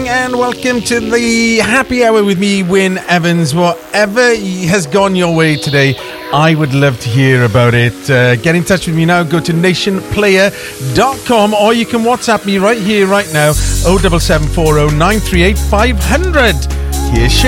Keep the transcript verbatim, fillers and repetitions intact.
and welcome to the happy hour with me, Wyn Evans. Whatever has gone your way today, I would love to hear about it. Uh, get in touch with me now. Go to nation player dot com, or you can WhatsApp me right here, right now, oh seven seven four oh nine three eight five hundred. Here's Shane.